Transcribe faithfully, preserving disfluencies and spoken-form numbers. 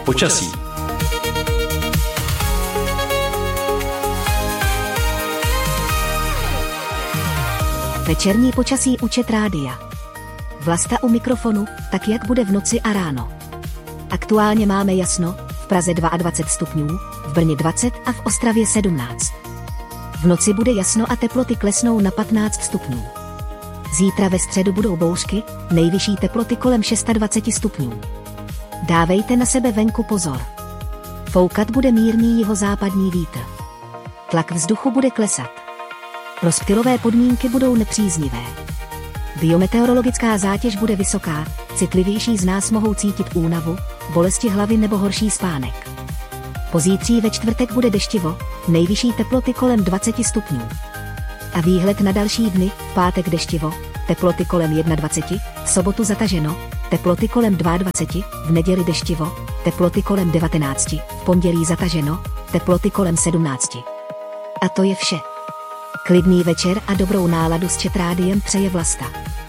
počasí. Večerní počasí u Čet rádia. Vlasta u mikrofonu, tak jak bude v noci a ráno. Aktuálně máme jasno, v Praze dvacet dva stupňů, v Brně dvacet a v Ostravě sedmnáct. V noci bude jasno a teploty klesnou na patnáct stupňů. Zítra ve středu budou bouřky, nejvyšší teploty kolem dvacet šest stupňů. Dávejte na sebe venku pozor. Foukat bude mírný jihozápadní vítr. Tlak vzduchu bude klesat. Rozptylové podmínky budou nepříznivé. Biometeorologická zátěž bude vysoká, citlivější z nás mohou cítit únavu, bolesti hlavy nebo horší spánek. Pozítří ve čtvrtek bude deštivo, nejvyšší teploty kolem dvacet stupňů. A výhled na další dny, v pátek deštivo, teploty kolem dvacet jedna, v sobotu zataženo, teploty kolem dvacet dva, v neděli deštivo, teploty kolem devatenáct, v pondělí zataženo, teploty kolem sedmnáct. A to je vše. Klidný večer a dobrou náladu s Čet rádiem přeje Vlasta.